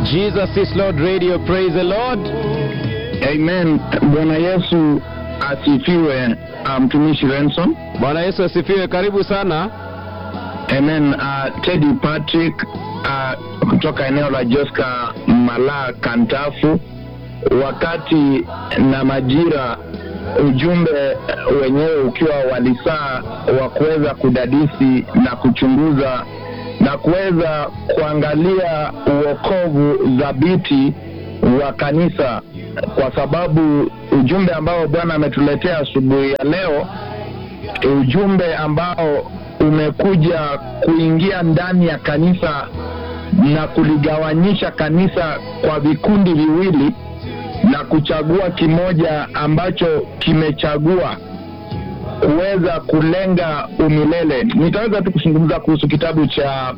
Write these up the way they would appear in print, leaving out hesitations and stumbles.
Jesus is Lord Radio, praise the Lord. Amen. Bwana Yesu asifiwe, mtumishi Renson. Bwana Yesu asifiwe, karibu sana. Amen. Teddy Patrick kutoka eneo la Joska Mala Kantafu. Wakati na majira ujumbe wenyewe ukiwa walisaa wa kuweza kudadisi na kuchunguza na kuweza kuangalia uokovu dhabiti wa kanisa, kwa sababu ujumbe ambao Bwana ametuletea asubuhi ya leo, ujumbe ambao umekuja kuingia ndani ya kanisa na kuligawanyisha kanisa kwa vikundi viwili na kuchagua kimoja ambacho kimechagua kuweza kulenga umilele. Nitaweza tu kuzungumza kuhusu kitabu cha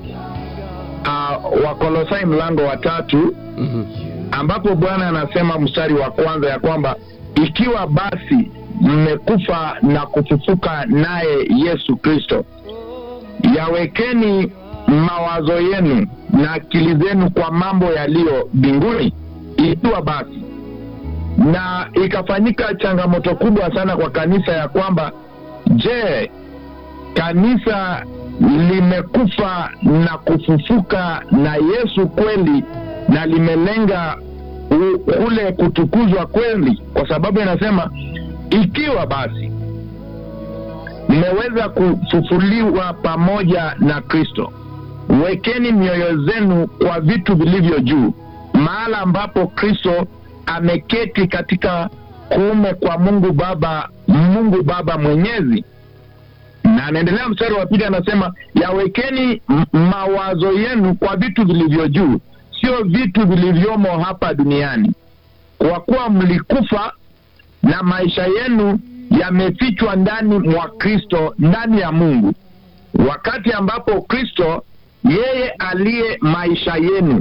Wakolosai mlango wa 3, ambapo Bwana anasema mstari wa kwanza ya kwamba ikiwa basi mmekufa na kufufuka naye Yesu Kristo, yawekeni mawazo yenu na akili zenu kwa mambo yaliyo mbinguni. Ikiwa basi, na ikafanyika changamoto kubwa sana kwa kanisa ya kwamba je, kanisa limekufa na kufufuka na Yesu kweli na limelenga ule kutukuzwa kweli? Kwa sababu inasema ikiwa basi mmeweza kufufuliwa pamoja na Kristo, wekeni mioyo zenu kwa vitu vilivyo juu, mahala ambapo Kristo ameketi katika kuume kwa Mungu Baba mwenyezi. Na anaendelea mstari wa 2 anasema yawekeni mawazo yenu kwa vitu vilivyo juu, sio vitu vilivyomo hapa duniani, kwa kuwa mlikufa na maisha yenu yamefichwa ndani mwa Kristo, ndani ya Mungu. Wakati ambapo Kristo, yeye aliye maisha yenu,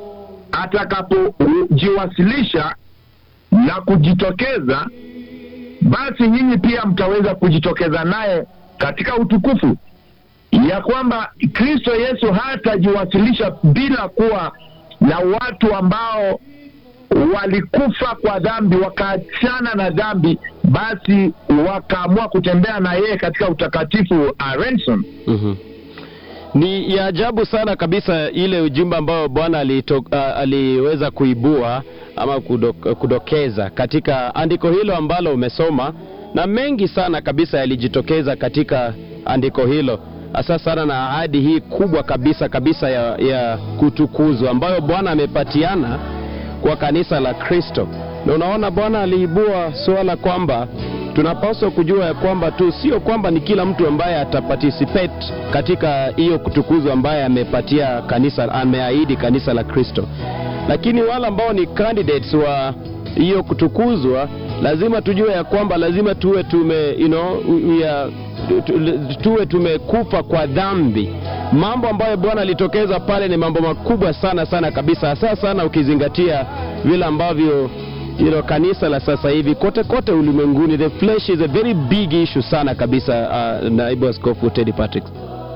atakapojiwasilisha na kujitokeza, basi nyinyi pia mtaweza kujitokeza naye katika utukufu. Ya kwamba Kristo Yesu hatajiwasilisha bila kuwa na watu ambao walikufa kwa dhambi, wakaachana na dhambi, basi wakaamua kutembea na yeye katika utakatifu. Renson, ni ya ajabu sana kabisa ile ujumbe ambao Bwana aliweza kuibua ama kudokeza katika andiko hilo ambalo umesoma, na mengi sana kabisa yalijitokeza katika andiko hilo, hasa sana na ahadi hii kubwa kabisa ya kutukuzwa ambayo Bwana amepatiana kwa kanisa la Kristo. Na unaona Bwana aliibua swala kwamba tunapaswa kujua ya kwamba tu sio kwamba ni kila mtu ambaye ataparticipate katika hiyo kutukuzwa ambaye amepatia kanisa, ameahidi kanisa la Kristo, lakini wale ambao ni candidates wa hiyo kutukuzwa, lazima tujue ya kwamba lazima tuwe tuwe tumekufa kwa dhambi. Mambo ambayo Bwana alitokeza pale ni mambo makubwa sana kabisa, hasa sana ukizingatia vile ambavyo kanisa la sasa hivi kote ulimwenguni, the flesh is a very big issue sana kabisa. Naibu Askofu Teddy Patrick,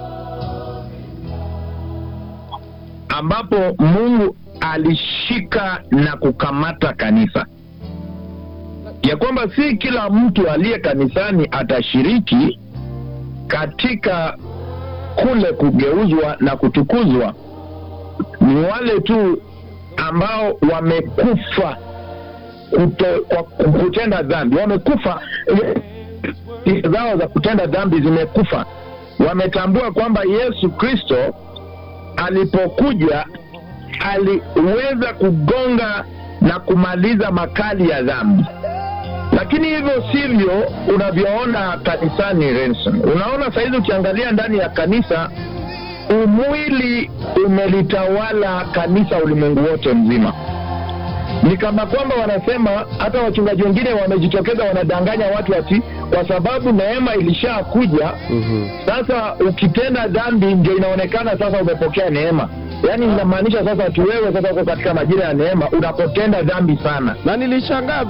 ambapo Mungu alishika na kukamata kanisa, ya kwamba si kila mtu aliye kanisani atashiriki katika kule kugeuzwa na kutukuzwa. Ni wale tu ambao wamekufa kwa kutenda dhambi, wamekufa zao za kutenda dhambi zimekufa. Wametambua kwamba Yesu Kristo alipokuja aliweza kugonga na kumaliza makali ya dhambi. Lakini hivyo sivyo unavyoona kanisani, Renson. Unaona saizi ukiangalia ndani ya kanisa, umwili umelitawala kanisa ulimwengu wote mzima. Ni kama kwamba wanasema, hata wachungaji wengine wamejitokeza wanadanganya watu ati kwa sababu neema ilishakuja, sasa ukitenda dhambi ndio inaonekana sasa umepokea neema. Yaani inamaanisha sasa ati wewe sasa uko katika majira ya neema unapotenda dhambi sana. Na nilishangaa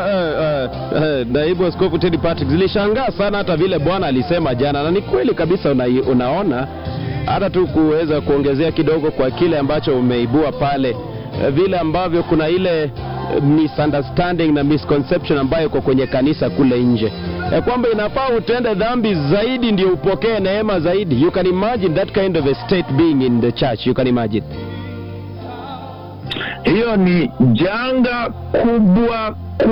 Naibu Askofu Teddy Patrick, nilishangaa sana hata vile Bwana alisema jana, na ni kweli kabisa. Unaona hata tu kuweza kuongezea kidogo kwa kile ambacho umeibua pale, vile ambavyo kuna ile misunderstanding na misconception ambayo iko kwenye kanisa kule nje, ya kwamba inafaa utende dhambi zaidi ndio upokee neema zaidi. You can imagine that kind of a state being in the church. You can imagine. Hiyo ni janga kubwa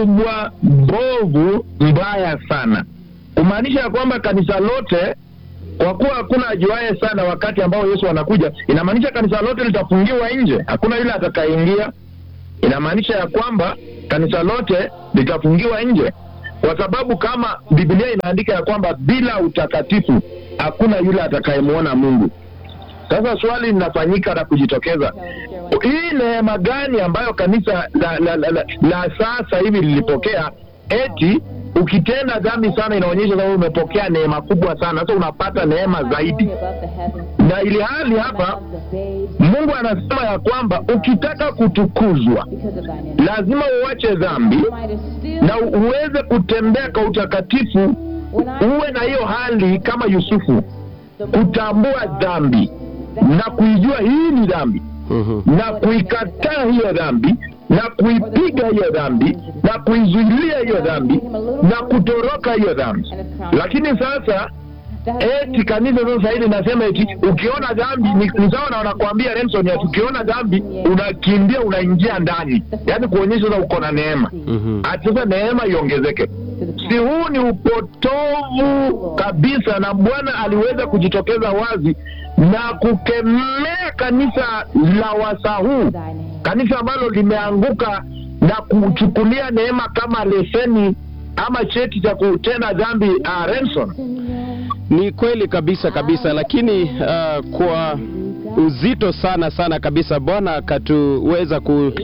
bovu mbaya sana, kumaanisha ya kwamba kanisa lote, kwa kuwa hakuna ajuaye sana wakati ambao Yesu anakuja, inamaanisha kanisa lote litafungiwa nje, hakuna yule atakayeingia. Inamaanisha ya kwamba kanisa lote litafungiwa nje, kwa sababu kama Biblia inaandika ya kwamba bila utakatifu hakuna yule atakayemuona Mungu. Sasa swali linafanyika na kujitokeza, hii neema gani ambayo kanisa la sasa hivi lilipokea? Eti ukitenda dhambi sana inaonyesha kwamba umepokea neema kubwa sana, sasa unapata neema zaidi. Na ili hali hapa Mungu anasema ya kwamba ukitaka kutukuzwa lazima uache dhambi na uweze kutembea kwa utakatifu, uwe na hiyo hali kama Yusufu, kutambua dhambi na kuijua hii ni dhambi, na kuikataa hiyo dhambi, na kuipiga hiyo dhambi, na kuizuilia hiyo dhambi, na kutoroka hiyo dhambi. Lakini sasa eti kanisa sasa hili nasema eti ukiona dhambi ni sawa na wanakuambia Renson, ya ukiona dhambi unakimbia unaingia ndani, yaani kuonyesha na uko na neema. Ati sasa neema iongezeke. Si huu ni upotovu kabisa, na Bwana aliweza kujitokeza wazi na kukemea kanisa la wasahuu, kanisa ambalo limeanguka na kuchukulia neema kama leseni ama cheti cha kutenda dhambi. Renson, ni kweli kabisa, lakini kwa uzito sana kabisa Bwana akatuweza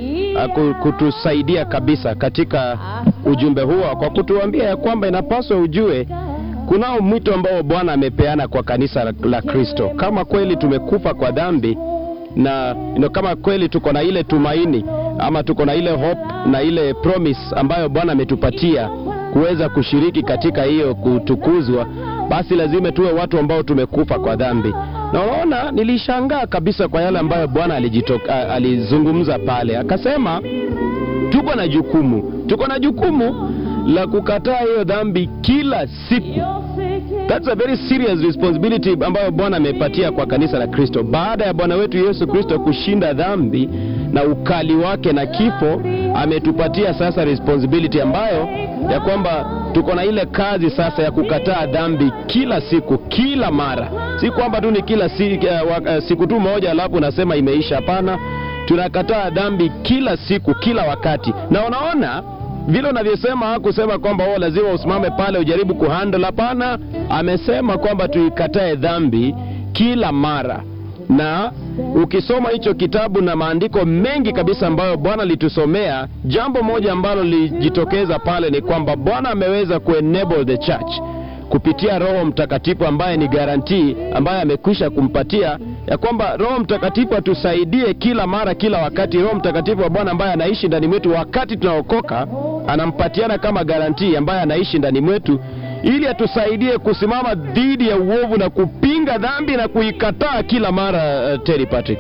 kutusaidia kabisa katika ujumbe huo, kwa kutuambia ya kwamba inapaswa ujue kunao mwito ambao Bwana amepeana kwa kanisa la Kristo. Kama kweli tumekufa kwa dhambi, na kama kweli tuko na ile tumaini ama tuko na ile hope na ile promise ambayo Bwana ametupatia kuweza kushiriki katika hiyo kutukuzwa, basi lazima tuwe watu ambao tumekufa kwa dhambi. Na unaona, nilishangaa kabisa kwa yale ambayo Bwana alizungumza pale. Akasema tuko na jukumu la kukataa hiyo dhambi kila siku. That's a very serious responsibility ambayo Bwana amepatia kwa kanisa la Kristo. Baada ya Bwana wetu Yesu Kristo kushinda dhambi na ukali wake na kifo, ametupatia sasa responsibility ambayo ya kwamba tuko na ile kazi sasa ya kukataa dhambi kila siku, kila mara. Si kwamba tu ni kila siku tu moja alafu nasema imeisha. Hapana, tunakataa dhambi kila siku, kila wakati. Na unaona vile unavyosema, hakusema kwamba lazima usimame pale ujaribu kuhandle. Hapana, amesema kwamba tuikatae dhambi kila mara. Na ukisoma hicho kitabu na maandiko mengi kabisa ambayo Bwana litusomea, jambo moja ambalo lijitokeza pale ni kwamba Bwana ameweza kuenable the church kupitia Roho Mtakatifu ambaye ni guarantee ambaye amekwisha kumpatia, ya kwamba Roho Mtakatifu atusaidie kila mara, kila wakati. Roho Mtakatifu wa Bwana ambaye anaishi ndani mwetu wakati tunaokoka, anampatiana kama guarantee ambaye anaishi ndani mwetu, ili atusaidie kusimama dhidi ya uovu na kupinga dhambi na kuikataa kila mara. Terry Patrick,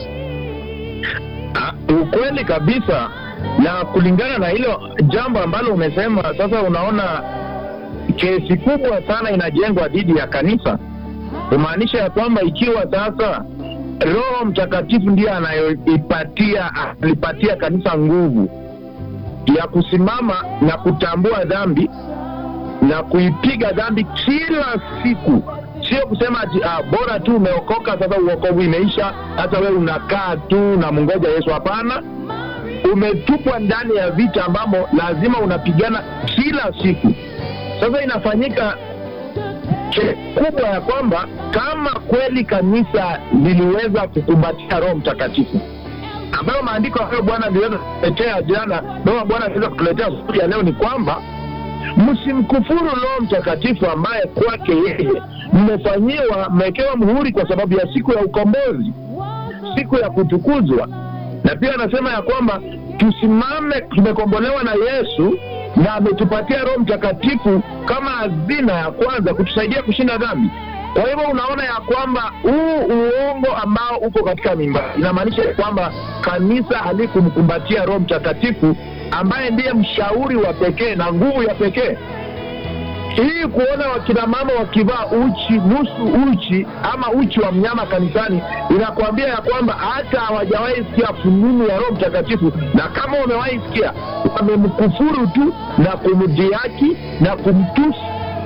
ukweli kabisa. Na kulingana na hilo jambo ambalo umesema, sasa unaona kesi kubwa sana inajengwa dhidi ya kanisa, kumaanisha ya kwamba ikiwa sasa Roho Mtakatifu ndiye alipatia kanisa nguvu ya kusimama na kutambua dhambi na kuipiga dhambi kila siku. Sio kusema ati bora tu umeokoka sasa uokovu imeisha, hata wewe unakaa tu na mungoja Yesu. Hapana, umetupwa ndani ya vita ambamo lazima unapigana kila siku. Sasa inafanyika kubwa ya kwamba kama kweli kanisa liliweza kukumbatia Roho Mtakatifu, ambayo maandiko hayo Bwana aliweza kutetea jana, ndio Bwana aliweza kutuletea siku ya leo, ni kwamba msimkufuru Roho Mtakatifu ambaye kwake yeye mmewekewa muhuri kwa sababu ya siku ya ukombozi, siku ya kutukuzwa. Na pia anasema ya kwamba tusimame, tumekombolewa na Yesu na ametupatia Roho Mtakatifu kama hazina ya kwanza kutusaidia kushinda dhambi. Kwa hivyo unaona ya kwamba huu uongo ambao uko katika mimba inamaanisha kwamba kanisa halikumkumbatia Roho Mtakatifu ambaye ndiye mshauri wa pekee na nguvu ya pekee. Hii kuona wakina mama wakivaa uchi, nusu uchi ama uchi wa mnyama kanisani, inakwambia ya kwamba hata hawajawahi sikia fununu ya Roho Mtakatifu, na kama wamewahi sikia wamemkufuru tu na kumdhihaki na kumtusi.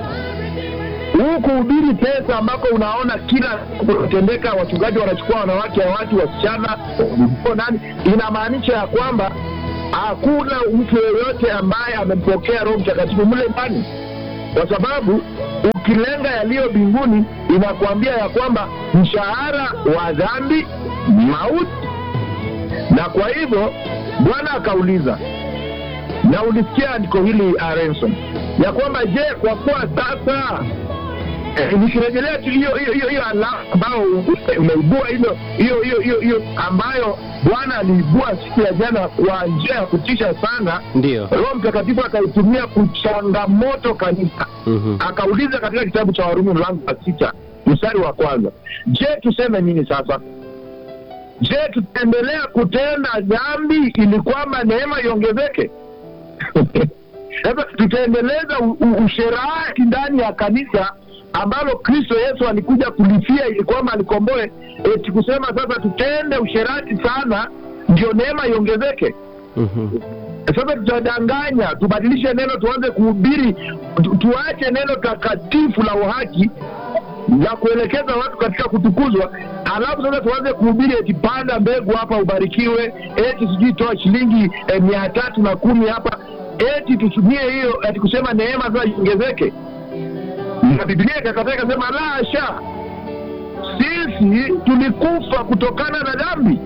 Huu kuhubiri pesa ambako unaona kila kutendeka, wachungaji wanachukua wanawake ya watu, wasichana, nani, inamaanisha ya kwamba hakuna mtu yeyote ambaye amempokea Roho Mtakatifu mle ndani, kwa sababu ukilenga yaliyo mbinguni inakwambia ya kwamba mshahara wa dhambi mauti. Na kwa hivyo Bwana akauliza, na ulisikia andiko hili Renson, ya kwamba je, kwa kuwa sasa nikirejelea tu hiyo alama ambao umeibua hiyo ambayo Bwana aliibua siku ya jana kwa njia ya kutisha sana, ndio Roho Mtakatifu akaitumia kuchangamoto kanisa. Akauliza katika kitabu cha Warumi mlango wa 6 mstari wa 1, je, tuseme nini sasa? Je, tutaendelea kutenda dhambi ili kwamba neema iongezeke? Sasa tutaendeleza usherati ndani ya kanisa ambalo Kristo Yesu alikuja kulifia ili kwamba alikomboe, eti kusema sasa tutende usherati sana ndio neema iongezeke? Sasa tutadanganya, tubadilishe neno, tuanze kuhubiri, tuache neno takatifu la uhaki ya kuelekeza watu katika kutukuzwa, alafu sasa tuanze kuhubiri eti panda mbegu hapa ubarikiwe, eti sijui toa shilingi 310 hapa, eti tutumie hiyo eti kusema neema sasa iongezeke. Na Biblia ikakataa sema la hasha, sisi tulikufa kutokana na dhambi,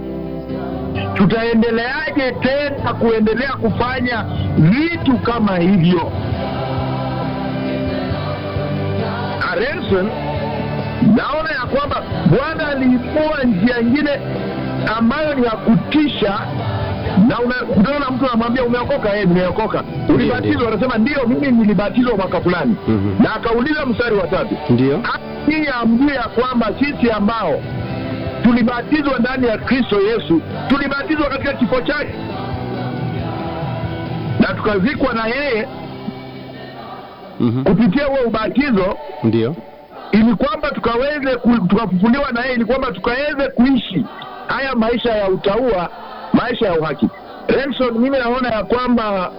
tutaendeleaje tena kuendelea kufanya vitu kama hivyo? Renson, naona ya kwamba Bwana aliibua njia nyingine ambayo ni ya kutisha, na unaona mtu anamwambia umeokoka? Nimeokoka. Ulibatizwa? Anasema ndio, mimi nilibatizwa mwaka fulani. Na akauliza mstari wa 3, ndio hii amjue ya kwamba sisi ambao tulibatizwa ndani ya Kristo Yesu tulibatizwa katika kifo chake na tukazikwa na yeye kupitia huo ubatizo, ndio ili kwamba tukafufuliwa na yeye, ili kwamba tukaweze kuishi haya maisha ya utaua, maisha ya uhaki. Renson, mimi naona ya kwamba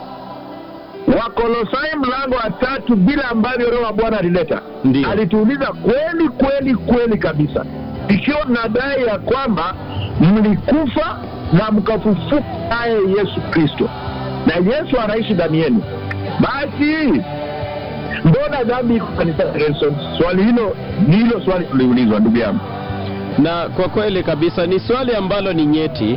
Wakolosai mlango wa 3 bila ambavyo Roho wa Bwana alileta, alituuliza kweli kabisa, ikiwa mnadai ya kwamba mlikufa na mkafufuka naye Yesu Kristo na Yesu anaishi ndani yenu, basi mbona dhambi iko kanisani? Renson, swali hilo ndilo swali tuliulizwa, ndugu yangu. Na kwa kweli kabisa ni swali ambalo ni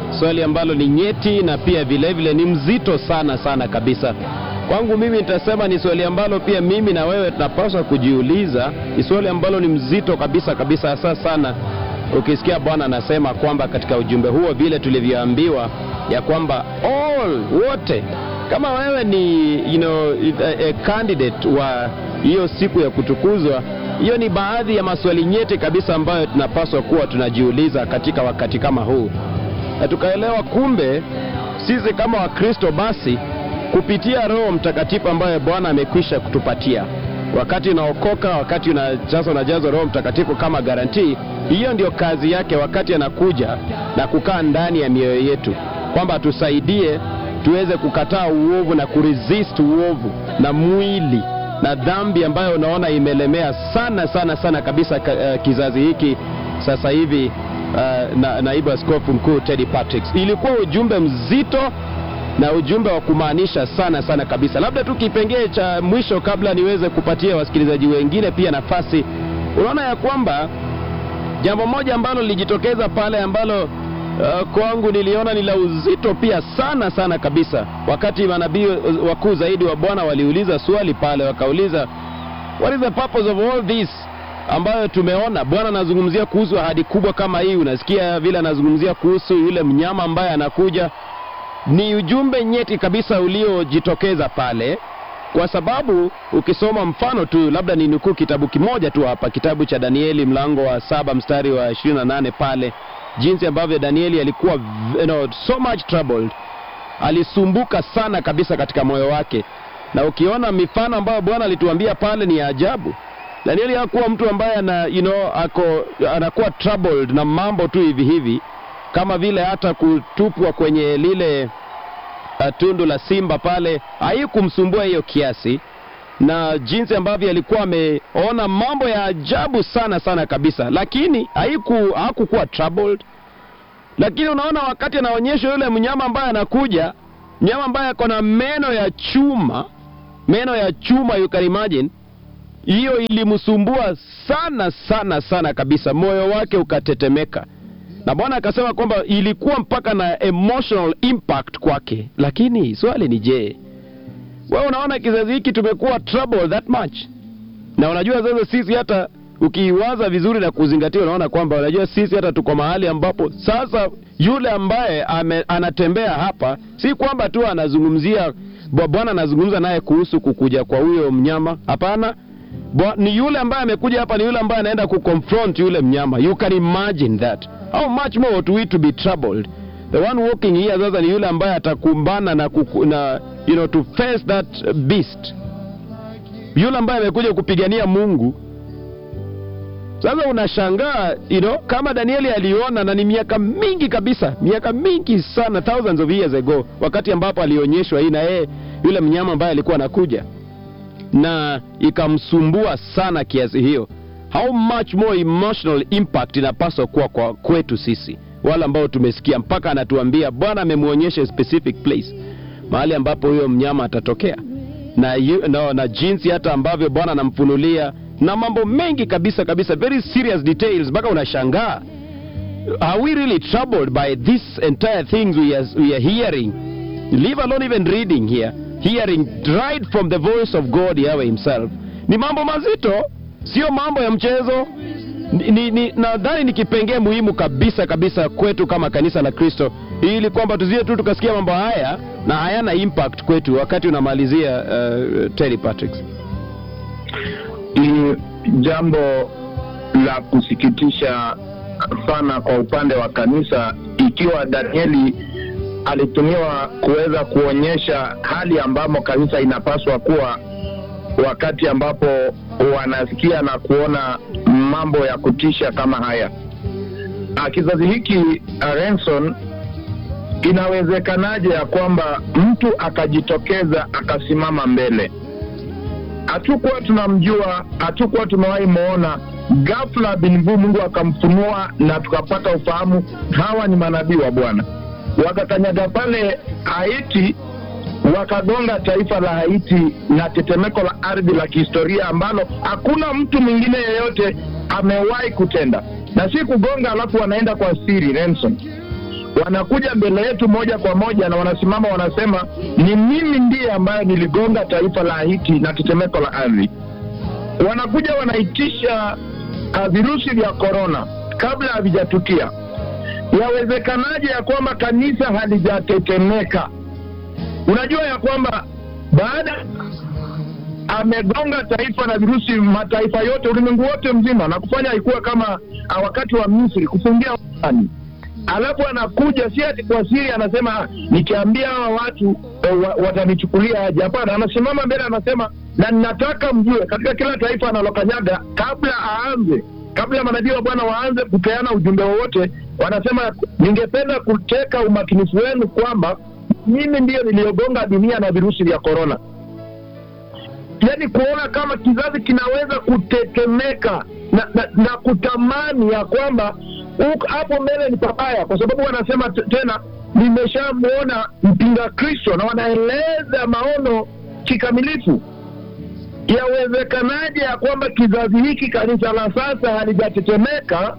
nyeti, na pia vile ni mzito sana kabisa. Kwangu mimi nitasema ni swali ambalo pia mimi na wewe tunapaswa kujiuliza. Ni swali ambalo ni mzito kabisa hasa sana ukisikia Bwana anasema kwamba katika ujumbe huo vile tulivyoambiwa ya kwamba wote, kama wewe ni a candidate wa hiyo siku ya kutukuzwa, hiyo ni baadhi ya maswali nyeti kabisa ambayo tunapaswa kuwa tunajiuliza katika wakati kama huu. Na tukaelewa kumbe sisi kama Wakristo basi kupitia Roho Mtakatifu ambaye Bwana amekwisha kutupatia, wakati unaokoka, wakati unajazwa Roho Mtakatifu kama guarantee, hiyo ndio kazi yake wakati anakuja na kukaa ndani ya mioyo yetu, kwamba tusaidie tuweze kukataa uovu na kuresist uovu na mwili na dhambi ambayo unaona imelemea sana kabisa kizazi hiki sasa hivi. Naibu Askofu Mkuu Teddy Patrick, ilikuwa ujumbe mzito na ujumbe wa kumaanisha sana kabisa. Labda tu kipengee cha mwisho kabla niweze kupatia wasikilizaji wengine pia nafasi. Unaona ya kwamba jambo moja ambalo lilijitokeza pale ambalo kwangu niliona ni la uzito pia sana kabisa, wakati manabii wakuu zaidi wa Bwana waliuliza swali pale, wakauliza what is the purpose of all this, ambayo tumeona Bwana anazungumzia kuhusu ahadi kubwa kama hii. Unasikia vile anazungumzia kuhusu yule mnyama ambaye anakuja. Ni ujumbe nyeti kabisa uliojitokeza pale, kwa sababu ukisoma mfano tu, labda ni nukuu kitabu kimoja tu hapa, kitabu cha Danieli mlango wa 7 mstari wa 28 pale, jinsi ambavyo Danieli alikuwa so much troubled, alisumbuka sana kabisa katika moyo wake. Na ukiona mifano ambayo Bwana alituambia pale ni ajabu. Danieli hakuwa mtu ambaye anakuwa troubled na mambo tu hivi kama vile hata kutupwa kwenye lile tundu la simba pale, haikumsumbua hiyo kiasi. Na jinsi ambavyo alikuwa ameona mambo ya ajabu sana kabisa, lakini hakukuwa troubled. Lakini unaona wakati anaonyesha yule mnyama ambaye anakuja, mnyama ambaye ako na meno ya chuma, you can imagine, hiyo ilimsumbua sana kabisa, moyo wake ukatetemeka. Na Bwana akasema kwamba ilikuwa mpaka na emotional impact kwake. Lakini swali ni je, wewe unaona kizazi hiki tumekuwa troubled that much? Na unajua sasa sisi hata ukiwaza vizuri na kuzingatia, unaona kwamba unajua sisi hata tuko mahali ambapo sasa yule ambaye anatembea hapa, si kwamba tu anazungumzia Bwana anazungumza naye kuhusu kukuja kwa huyo mnyama. Hapana, ni yule ambaye amekuja hapa, ni yule ambaye anaenda kuconfront yule mnyama. You can imagine that. How much more to we to be troubled? The one walking here sasa ni yule ambaye atakumbana na to face that beast. Yule ambaye amekuja kupigania Mungu. Sasa unashangaa, kama Danieli aliona, na ni miaka mingi kabisa, miaka mingi sana, thousands of years ago, wakati ambapo alionyeshwa hii na yule mnyama ambaye alikuwa anakuja, na ikamsumbua sana kiasi hiyo. How much more emotional impact inapaswa kuwa kwa kwetu sisi wale ambao tumesikia, mpaka anatuambia Bwana amemuonyesha specific place, mahali ambapo huyo mnyama atatokea, na jinsi hata ambavyo Bwana anamfunulia, na mambo mengi kabisa, very serious details, mpaka unashangaa, are we really troubled by this entire things we are hearing, leave alone even reading here, hearing right from the voice of God Yahweh himself? Ni mambo mazito, sio mambo ya mchezo. Nadhani ni kipengee muhimu kabisa kwetu kama kanisa la Kristo, ili kwamba tuzie tu tukasikia mambo haya na hayana impact kwetu. Wakati unamalizia Terry Patrick, ni jambo la kusikitisha sana kwa upande wa kanisa, ikiwa Danieli alitumiwa kuweza kuonyesha hali ambamo kanisa inapaswa kuwa wakati ambapo wanasikia na kuona mambo ya kutisha kama haya. Kizazi hiki, Renson, inawezekanaje ya kwamba mtu akajitokeza akasimama mbele? Hatukuwa tunamjua, hatukuwa tumewahi muona, ghafla binvu Mungu akamfunua na tukapata ufahamu hawa ni manabii wa Bwana. Wakakanyaga pale Haiti, wakagonga taifa la Haiti na tetemeko la ardhi la kihistoria ambalo hakuna mtu mwingine yeyote amewahi kutenda. Na si kugonga alafu wanaenda kwa siri, Renson. Wanakuja mbele yetu moja kwa moja na wanasimama wanasema, ni mimi ndiye ambaye niligonga taifa la Haiti na tetemeko la ardhi. Wanakuja wanaitisha virusi vya corona kabla havijatukia. Yawezekanaje ya kwamba kanisa halijatetemeka? Unajua ya kwamba baada amegonga taifa na virusi, mataifa yote, ulimwengu wote mzima, na kufanya haikuwa kama wakati wa Misri kufungia wani. Alafu anakuja si ati kwa siri anasema nikiambia hawa watu watanichukulia aje. Hapana, anasimama mbele anasema, na ninataka mjue katika kila taifa analokanyaga, kabla manabii wa Bwana waanze kupeana ujumbe wowote, wanasema ningependa kuteka umakinifu wenu kwamba mimi ndiyo niliogonga dunia na virusi vya corona. Yaani kuona kama kizazi kinaweza kutetemeka na kutamani ya kwamba hapo mbele ni pabaya, kwa sababu wanasema tena nimeshamuona mpinga Kristo, na wanaeleza maono kikamilifu. Yawezekanaje ya kwamba kizazi hiki, kanisa la sasa, halijatetemeka?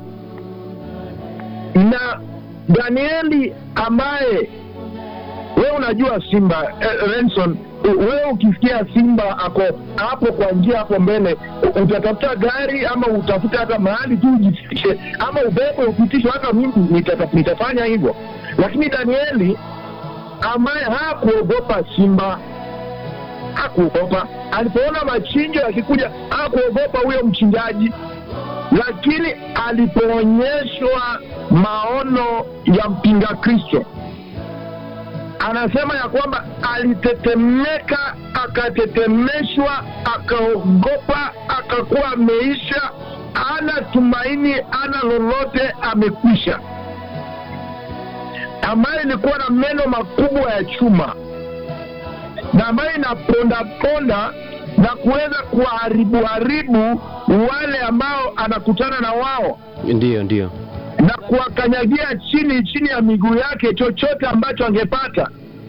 Na Danieli ambaye wewe unajua simba, Renson, wewe ukisikia simba ako hapo kwa njia hapo mbele, utatafuta gari ama utafuta hata mahali tu ujifiche, ama ubebe upitishwe. Hata mimi nitafanya hivyo. Lakini Danieli ambaye hakuogopa simba, hakuogopa. Alipoona machinjo yakikuja hakuogopa huyo mchinjaji, lakini alipoonyeshwa maono ya mpinga Kristo, anasema ya kwamba alitetemeka, akatetemeshwa, akaogopa, akakuwa ameisha, ana tumaini, ana lolote, amekwisha, ambayo ilikuwa na meno makubwa ya chuma na ambayo inaponda ponda na kuweza kuharibu wale ambao anakutana na wao, Ndio. na kuwakanyagia chini ya miguu yake chochote ambacho angepata.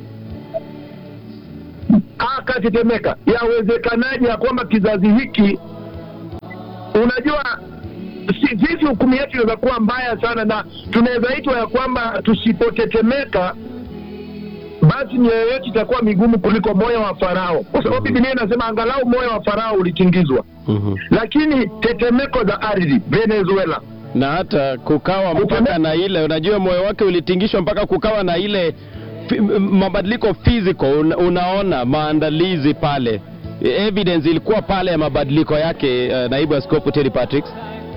Akatetemeka. Yawezekanaje ya kwamba kizazi hiki, unajua sisi hukumu yetu inaweza kuwa mbaya sana, na tunaweza itwa ya kwamba tusipotetemeka basi mioyo yetu itakuwa migumu kuliko moyo wa Farao, kwa sababu Biblia inasema angalau moyo wa Farao ulitingizwa. Lakini tetemeko za ardhi Venezuela, na hata kukawa mpaka na ile, unajua moyo wake ulitingishwa mpaka kukawa na ile mabadiliko physical. Unaona maandalizi pale, evidence ilikuwa pale ya mabadiliko yake. Naibu Askofu Terry Patrick,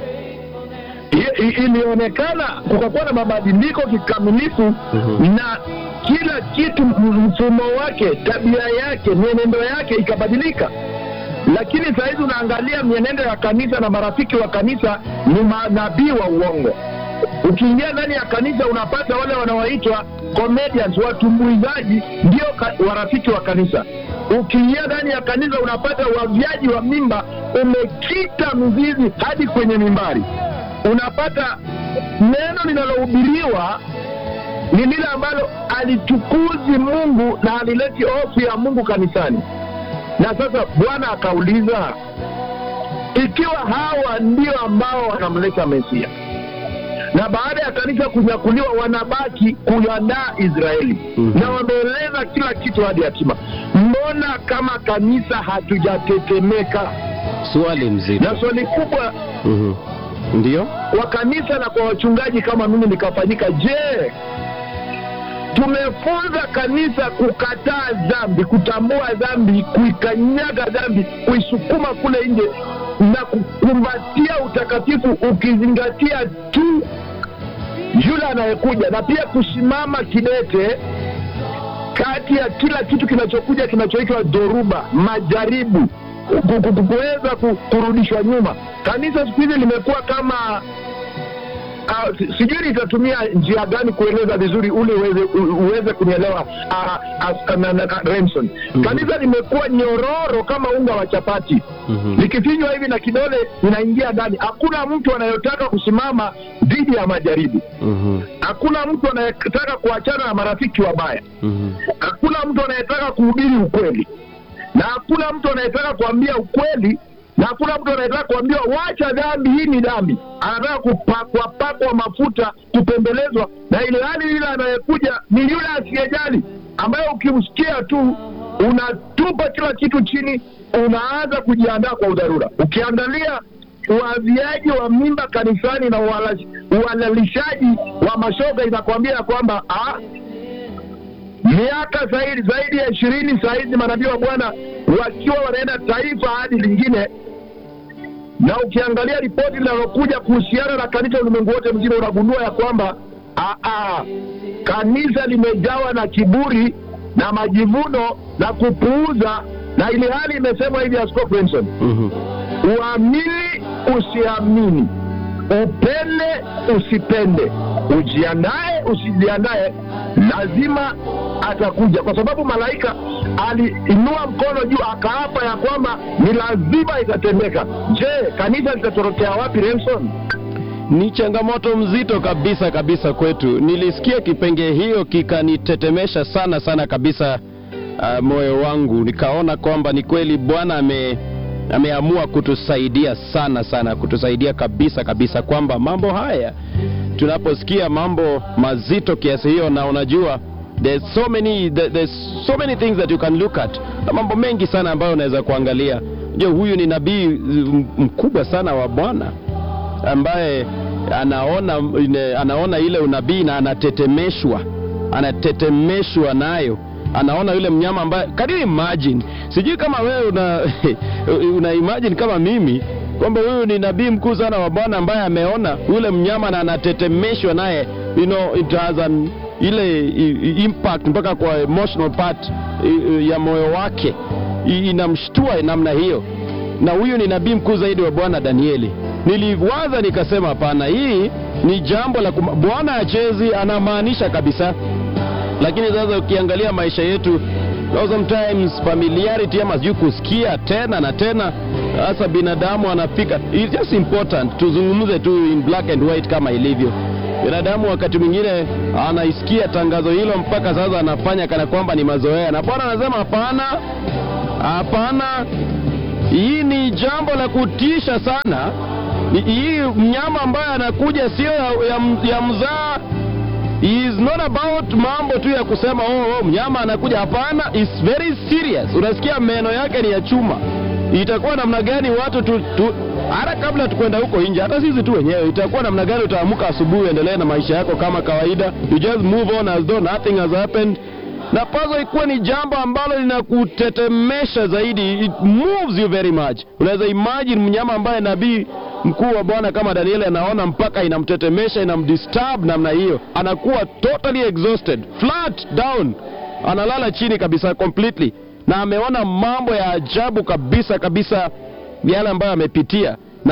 ilionekana kukakuwa na mabadiliko kikamilifu, na kila kitu, mfumo wake, tabia yake, mienendo yake ikabadilika. Lakini saa hizi unaangalia mienendo ya kanisa na marafiki wa kanisa ni manabii wa uongo. Ukiingia ndani ya kanisa unapata wale wanaoitwa comedians, watumbuizaji, ndio warafiki wa kanisa. Ukiingia ndani ya kanisa unapata waviaji wa mimba umekita mzizi hadi kwenye mimbari. Unapata neno linalohubiriwa ni lile ambalo alitukuzi Mungu na alileti hofu ya Mungu kanisani. Na sasa Bwana akauliza, ikiwa hawa ndio ambao wanamleta Mesia, na baada ya kanisa kunyakuliwa wanabaki kuandaa Israeli, na wameeleza kila kitu hadi hatima, mbona kama kanisa hatujatetemeka? swali mzito Na swali kubwa ndio kwa kanisa na kwa wachungaji kama mimi nikafanyika, je, tumefunza kanisa kukataa dhambi, kutambua dhambi, kuikanyaga dhambi, kuisukuma kule nje na kukumbatia utakatifu, ukizingatia tu yule anayekuja, na pia kusimama kidete kati ya kila kitu kinachokuja kinachoitwa dhoruba, majaribu, kuweza kurudishwa nyuma? Kanisa siku hizi limekuwa kama sijui nitatumia njia gani kueleza vizuri ule uweze kunielewa Remson. Kanisa limekuwa nyororo kama unga wa chapati. Likifinywa hivi na kidole inaingia ndani. Hakuna mtu anayotaka kusimama dhidi ya majaribu. Hakuna mtu anayetaka kuachana na marafiki wabaya. Hakuna mtu anayetaka kuhubiri ukweli, na hakuna mtu anayetaka kuambia ukweli, na hakuna mtu anayetaka kuambiwa wacha dhambi, hii ni dhambi. Anataka kupakwa mafuta, kupembelezwa, na ile hali ile anayekuja ni yule asiyejali, ambaye ukimsikia tu unatupa kila kitu chini, unaanza kujiandaa kwa udharura. Ukiangalia uaviaji wa mimba kanisani na uhalalishaji wa mashoga, inakwambia kwamba miaka zaidi ya 20 saa hizi manabii wa Bwana wakiwa wanaenda taifa hadi lingine. Na ukiangalia ripoti linalokuja kuhusiana na kanisa ulimwengu wote mzima, unagundua ya kwamba kanisa limejawa na kiburi na majivuno na kupuuza, na ile hali imesema hivi Askofu Benson, uamini usiamini, upende usipende, ujiandae usijiandae, lazima atakuja, kwa sababu malaika aliinua mkono juu akaapa ya kwamba ni lazima itatendeka. Je, kanisa litatorokea wapi, Remson? Ni changamoto mzito kabisa kwetu. Nilisikia kipenge hiyo kikanitetemesha sana kabisa moyo wangu. Nikaona kwamba ni kweli Bwana ameamua kutusaidia sana, kutusaidia kabisa, kwamba mambo haya tunaposikia mambo mazito kiasi hiyo, na unajua there's so many things that you can look at, na mambo mengi sana ambayo unaweza kuangalia. Je, huyu ni nabii mkubwa sana wa Bwana ambaye anaona ile unabii na anatetemeshwa nayo, anaona yule mnyama ambaye, can you imagine, sijui kama wewe una imagine kama mimi kwamba huyu ni nabii mkuu sana wa Bwana ambaye ameona yule mnyama na anatetemeshwa naye, it has an ile impact mpaka kwa emotional part ya moyo wake, inamshtua namna hiyo. Na huyu ni nabii mkuu zaidi wa Bwana Danieli. Niliwaza nikasema, hapana, hii ni jambo la Bwana achezi, anamaanisha kabisa. Lakini sasa ukiangalia maisha yetu, sometimes familiarity ama sijui kusikia tena na tena, hasa binadamu anafika, it's just important tuzungumze tu in black and white kama ilivyo. Binadamu wakati mwingine anaisikia tangazo hilo mpaka sasa anafanya kana kwamba ni mazoea, na Bwana anasema hapana, hii ni jambo la kutisha sana. Hii mnyama ambaye anakuja sio ya mzaa. Is not about mambo tu ya kusema mnyama anakuja. Hapana, it's very serious. Unasikia meno yake ni ya chuma. Itakuwa namna gani watu hata kabla tukwenda huko nje, hata sisi tu wenyewe, itakuwa namna gani utaamka asubuhi uendelee na maisha yako kama kawaida, you just move on as though nothing has happened. Na pazo ikuwa ni jambo ambalo linakutetemesha zaidi, it moves you very much. Unaweza imagine mnyama ambaye nabii mkuu wa Bwana kama Danieli anaona mpaka inamtetemesha, inamdisturb namna hiyo, anakuwa totally exhausted, flat down, analala chini kabisa completely, na ameona mambo ya ajabu kabisa yale ambayo amepitia, na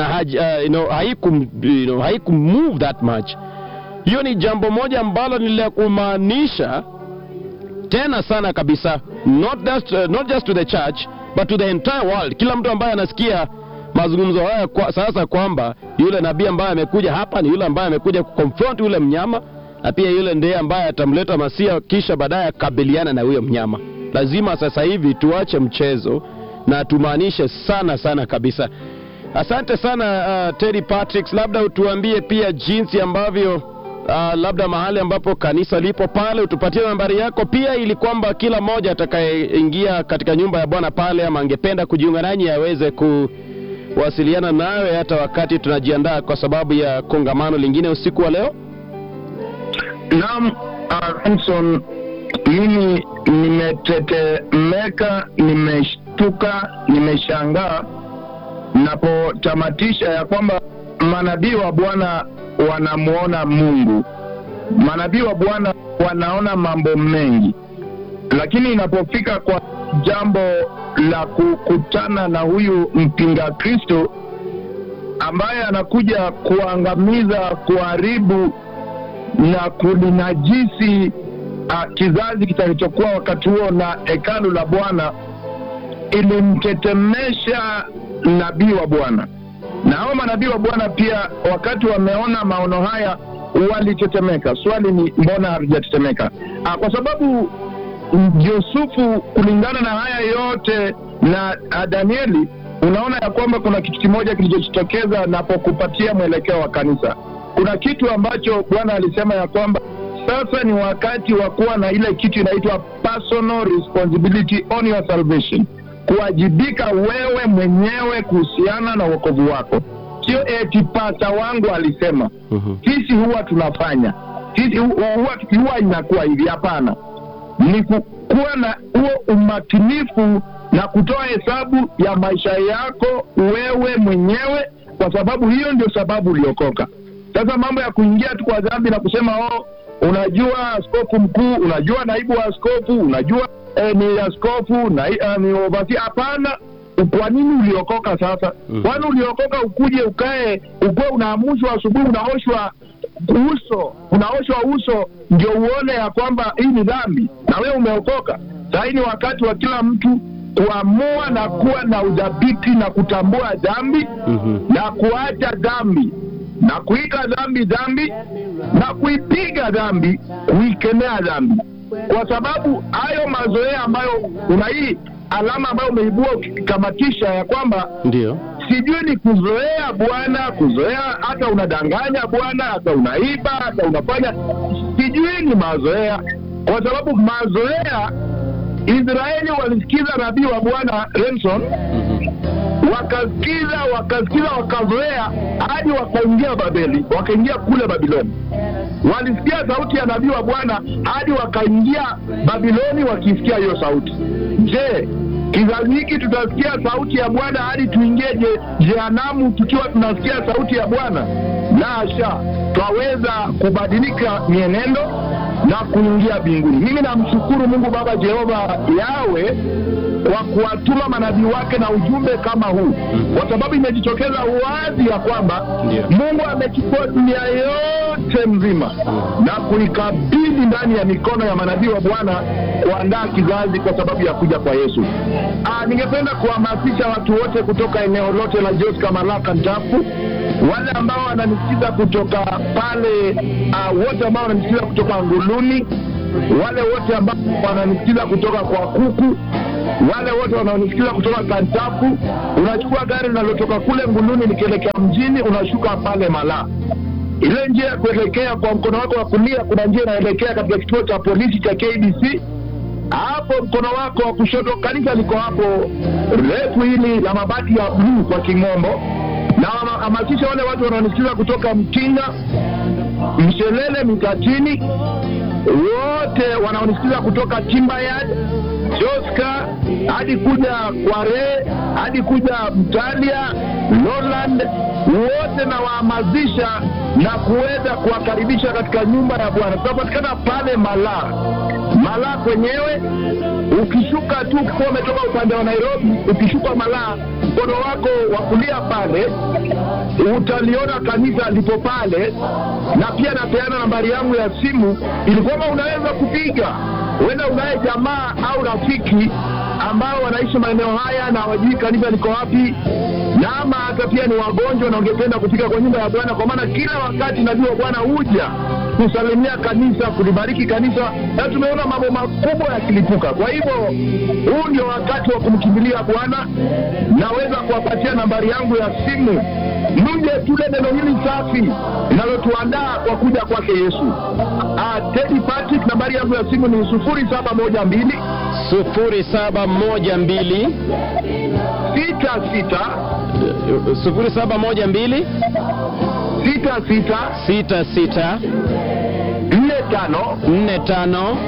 haiku move that much. Hiyo ni jambo moja ambalo nilikumaanisha tena sana kabisa, not just to the church but to the entire world. Kila mtu ambaye anasikia mazungumzo haya sasa kwamba yule nabii ambaye amekuja hapa ni yule ambaye amekuja kuconfront yule mnyama, na pia yule ndiye ambaye atamleta Masia kisha baadaye kukabiliana na huyo mnyama. Lazima sasa hivi tuache mchezo na tumaanishe sana kabisa. Asante sana Terry Patrick, labda utuambie pia jinsi ambavyo labda mahali ambapo kanisa lipo pale, utupatie nambari yako pia, ili kwamba kila mmoja atakayeingia katika nyumba ya Bwana pale ama angependa kujiunga nanyi aweze kuwasiliana nawe hata wakati tunajiandaa kwa sababu ya kongamano lingine usiku wa leo. Naam, Hanson, mimi nimetetemeka, nimeshtuka, nimeshangaa napotamatisha ya kwamba manabii wa Bwana wanamuona Mungu. Manabii wa Bwana wanaona mambo mengi, lakini inapofika kwa jambo la kukutana na huyu mpinga Kristo ambaye anakuja kuangamiza, kuharibu na kulinajisi kizazi kitakachokuwa wakati huo na hekalu la Bwana, ilimtetemesha nabii wa Bwana. Na hao manabii wa Bwana pia wakati wameona maono haya walitetemeka. Swali ni mbona hawajatetemeka? Kwa sababu Yusufu, kulingana na haya yote na Danieli, unaona ya kwamba kuna kitu kimoja kilichotokeza napokupatia mwelekeo wa kanisa. Kuna kitu ambacho Bwana alisema ya kwamba sasa ni wakati wa kuwa na ile kitu inaitwa personal responsibility on your salvation. Kuwajibika wewe mwenyewe kuhusiana na wokovu wako. Sio eti pasta wangu alisema. Sisi huwa tunafanya. Sisi huwa inakuwa hivi. Hapana. Ni kuwa na huo umakinifu na kutoa hesabu ya maisha yako wewe mwenyewe, kwa sababu hiyo ndio sababu uliokoka. Sasa mambo ya kuingia tu kwa dhambi na kusema unajua askofu mkuu, unajua naibu wa askofu, unajua ni askofu na ni overseer. Hapana. Kwa nini uliokoka sasa? Kwani uliokoka ukuje ukae ukuwe unaamushwa asubuhi, unaoshwa uso ndio uone ya kwamba hii ni dhambi na wewe umeokoka? Sasa ni wakati wa kila mtu kuamua na kuwa na udhabiti na kutambua dhambi na kuacha dhambi na kuita dhambi na kuipiga dhambi, kuikemea dhambi. Kwa sababu hayo mazoea ambayo hii alama ambayo umeibua ukikamatisha ya kwamba ndio sijui ni kuzoea Bwana, kuzoea hata unadanganya Bwana, hata unaiba, hata unafanya, sijui ni mazoea. Kwa sababu mazoea, Israeli walisikiza nabii wa Bwana Remson wakasikiza wakazoea hadi wakaingia Babeli, wakaingia kule Babiloni. Walisikia sauti ya nabii wa Bwana hadi wakaingia Babiloni wakisikia hiyo sauti. Je, kizazi hiki tutasikia sauti ya Bwana hadi tuingie jehanamu tukiwa tunasikia sauti ya Bwana? La hasha, twaweza kubadilika mienendo na kuingia mbinguni. Mimi namshukuru Mungu Baba Jehova Yawe kwa kuwatuma manabii wake na ujumbe kama huu, kwa sababu imejitokeza wazi ya kwamba Mungu amechukua dunia yote mzima na kuikabidhi ndani ya mikono ya manabii wa Bwana kuandaa kizazi kwa sababu ya kuja kwa Yesu. Ningependa kuhamasisha watu wote kutoka eneo lote la Joska Malaka Ntafu, wale ambao wananisikiza kutoka pale, wote ambao wananisikiza kutoka Nguluni, wale wote ambao wananisikiza kutoka kwa Kuku, wale wote wanaonisikiza kutoka Kantafu, unachukua gari linalotoka kule Nguluni likielekea mjini, unashuka pale Mala. Ile njia ya kuelekea kwa mkono wako wa kulia, kuna njia inaelekea katika kituo cha polisi cha KDC. Hapo mkono wako wa kushoto kanisa liko hapo refu hili la mabati ya blue kwa King'ombo. Na hamasisha wale watu wanaonisikiza kutoka Mtinga, Mshelele, Mikatini, wote wanaonisikiza kutoka Timbayard, Joska, hadi kuja Kware, hadi kuja Mtalia, Lowland, wote na wahamasisha na kuweza kuwakaribisha katika nyumba ya Bwana. Tunapatikana pale Mala kwenyewe. Ukishuka tu kwa umetoka upande wa Nairobi, ukishuka Mala, mkono wako wa kulia pale utaliona kanisa lipo pale, na pia napeana nambari yangu ya simu ili kwamba unaweza kupiga. Wenda unaye jamaa au rafiki ambao wanaishi maeneo haya na hawajui kanisa liko wapi, na ama hata pia ni wagonjwa na ungependa kufika kwa nyumba ya Bwana, kwa maana kila wakati nabii wa Bwana huja kusalimia kanisa, kulibariki kanisa, na tumeona mambo makubwa yakilipuka. Kwa hivyo huu ndio wakati wa kumkimbilia Bwana. Naweza kuwapatia nambari yangu ya simu, mje tule neno hili safi linalotuandaa kwa kuja kwake Yesu. Teddy Patrick, nambari yangu ya simu ni 0712 0712 66 0712 66 45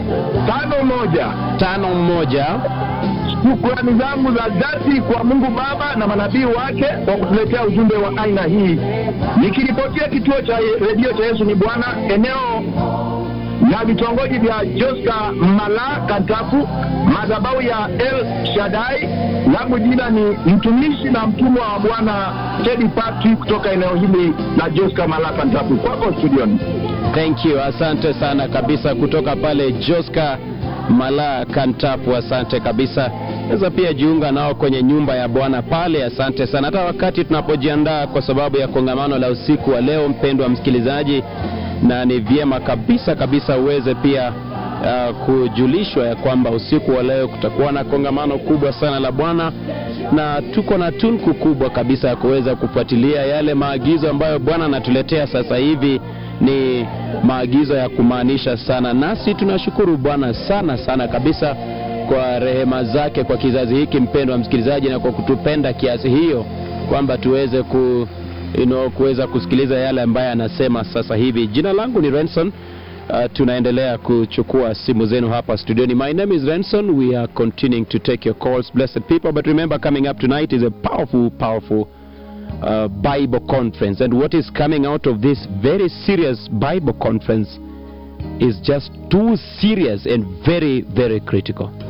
51. Shukrani zangu za dhati kwa Mungu Baba na manabii wake kwa kutuletea ujumbe wa aina hii. Nikiripotia kituo cha redio cha Yesu ni Bwana, eneo na vitongoji vya Joska Mala Kantafu, madhabahu ya El Shaddai. Langu jina ni mtumishi na mtumwa wa Bwana Teddy Patrick kutoka eneo hili la Joska Mala Kantafu. Kwako studioni. Thank you, asante sana kabisa kutoka pale Joska Mala Kantafu, asante kabisa. Naweza pia jiunga nao kwenye nyumba ya Bwana pale, asante sana. Hata wakati tunapojiandaa kwa sababu ya kongamano la usiku wa leo, mpendwa msikilizaji, na ni vyema kabisa uweze pia kujulishwa ya kwamba usiku wa leo kutakuwa na kongamano kubwa sana la Bwana, na tuko na tunku kubwa kabisa ya kuweza kufuatilia yale maagizo ambayo Bwana anatuletea sasa hivi. Ni maagizo ya kumaanisha sana, nasi tunashukuru Bwana sana kabisa kwa rehema zake kwa kizazi hiki, mpendwa msikilizaji, na kwa kutupenda kiasi hiyo kwamba tuweze kuweza kusikiliza yale ambayo anasema sasa hivi. Jina langu ni Renson. Tunaendelea kuchukua simu zenu hapa studioni. My name is Renson. We are continuing to take your calls, blessed people. But remember, coming up tonight is a powerful Bible conference. And what is coming out of this very serious Bible conference is just too serious and very critical.